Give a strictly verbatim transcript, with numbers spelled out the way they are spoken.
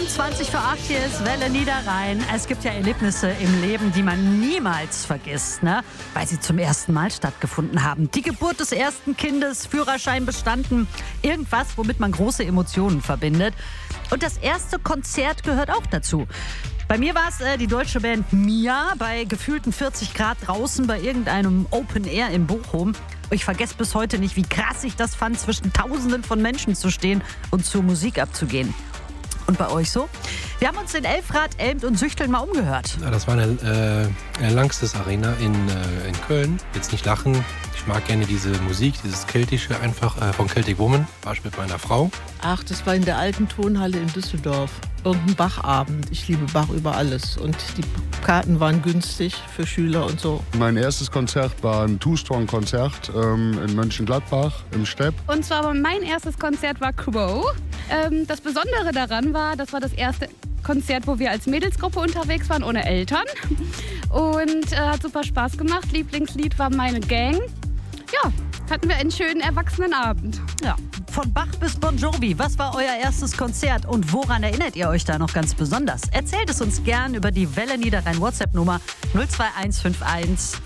fünfundzwanzig vor acht, hier ist Welle Niederrhein. Es gibt ja Erlebnisse im Leben, die man niemals vergisst, ne? Weil sie zum ersten Mal stattgefunden haben. Die Geburt des ersten Kindes, Führerschein bestanden, irgendwas, womit man große Emotionen verbindet. Und das erste Konzert gehört auch dazu. Bei mir war es äh, die deutsche Band Mia bei gefühlten vierzig Grad draußen bei irgendeinem Open Air in Bochum. Ich vergesse bis heute nicht, wie krass ich das fand, zwischen Tausenden von Menschen zu stehen und zur Musik abzugehen. Und bei euch so? Wir haben uns in Elfrath, Elmt und Süchteln mal umgehört. Ja, das war eine äh, Langstes Arena in, äh, in Köln. Jetzt nicht lachen. Ich mag gerne diese Musik, dieses Keltische einfach äh, von Celtic Woman. War ich mit meiner Frau. Ach, das war in der alten Tonhalle in Düsseldorf. Irgendein Bachabend. Ich liebe Bach über alles. Und die Karten waren günstig für Schüler und so. Mein erstes Konzert war ein Two-Strong-Konzert ähm, in Mönchengladbach im Stepp. Und zwar war mein erstes Konzert war Crow. Ähm, das Besondere daran war, das war das erste Konzert, wo wir als Mädelsgruppe unterwegs waren, ohne Eltern. Und äh, hat super Spaß gemacht. Lieblingslied war Meine Gang. Ja, hatten wir einen schönen Erwachsenenabend. Ja, von Bach bis Bon Jovi. Was war euer erstes Konzert und woran erinnert ihr euch da noch ganz besonders? Erzählt es uns gern über die Welle Niederrhein WhatsApp-Nummer null zwei eins fünf eins